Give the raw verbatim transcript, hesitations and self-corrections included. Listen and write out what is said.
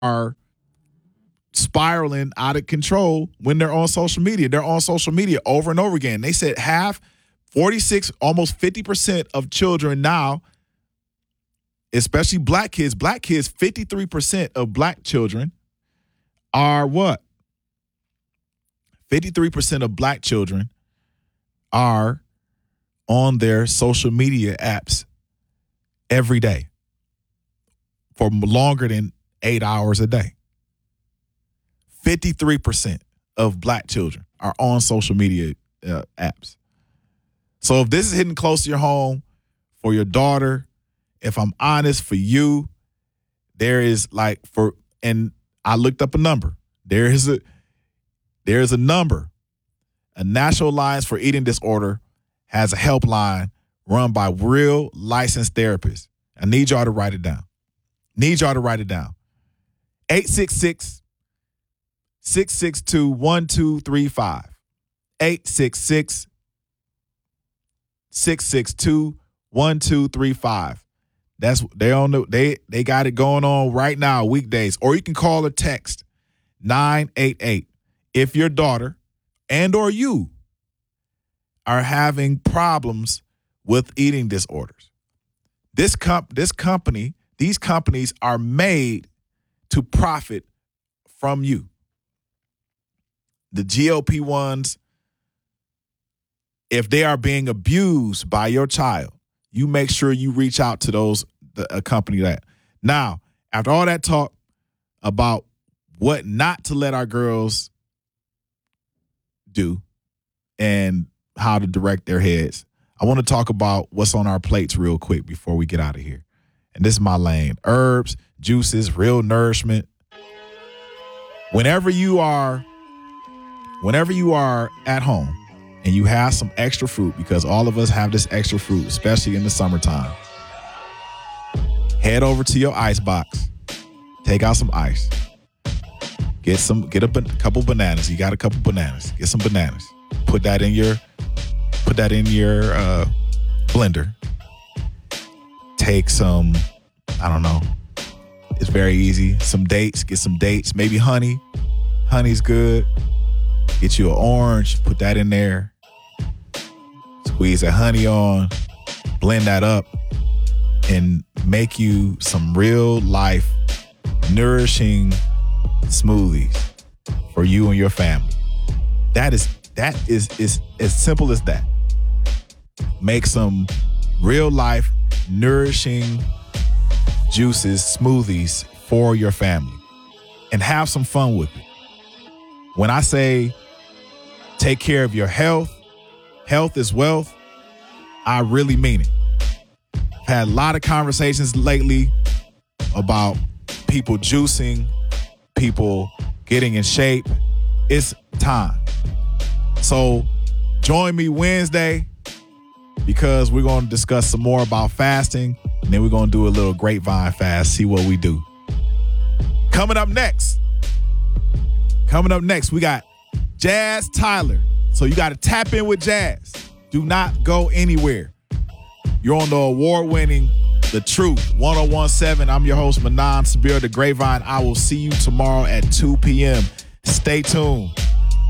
are spiraling out of control when they're on social media. They're on social media over and over again. They said half, forty-six, almost fifty percent of children now, especially black kids, black kids, fifty-three percent of black children are what? fifty-three percent of black children are on their social media apps every day for longer than eight hours a day. fifty-three percent of black children are on social media uh, apps. So if this is hitting close to your home for your daughter, if I'm honest, for you, there is like for, and I looked up a number. There is a, there is a number. A National Alliance for Eating Disorder has a helpline run by real licensed therapists. I need y'all to write it down. Need y'all to write it down. eight six six, six six two, one two three five. eight six six, six six two, one two three five. That's they on the they they got it going on right now, weekdays. Or you can call or text nine eight eight if your daughter and or you are having problems with eating disorders. This comp this company, these companies are made to profit from you. The G L P ones, if they are being abused by your child, you make sure you reach out to those the, a company that. Now, after all that talk about what not to let our girls do and how to direct their heads, I want to talk about what's on our plates real quick before we get out of here. And this is my lane. Herbs, juices, real nourishment. Whenever you are, whenever you are at home and you have some extra fruit, because all of us have this extra fruit, especially in the summertime, head over to your ice box, take out some ice, get some, get a ba- couple bananas. You got a couple bananas. Get some bananas. Put that in your, put that in your uh, blender. Take some, I don't know. It's very easy. Some dates. Get some dates. Maybe honey. Honey's good. Get you an orange. Put that in there. Squeeze that honey on. Blend that up. And make you some real life nourishing smoothies for you and your family. That is that is is as simple as that. Make some real life nourishing juices, smoothies for your family, and have some fun with it. When I say take care of your health, health is wealth, I really mean it. I've had a lot of conversations lately about people juicing, people getting in shape. It's time. So join me Wednesday, because we're going to discuss some more about fasting, and then we're going to do a little grapevine fast, see what we do. Coming up next, coming up next, we got Jazz Tyler. So you got to tap in with Jazz. Do not go anywhere. You're on the award-winning The Truth, one oh one point seven. I'm your host, Manan Sabir, The Grapevine. I will see you tomorrow at two p.m. Stay tuned.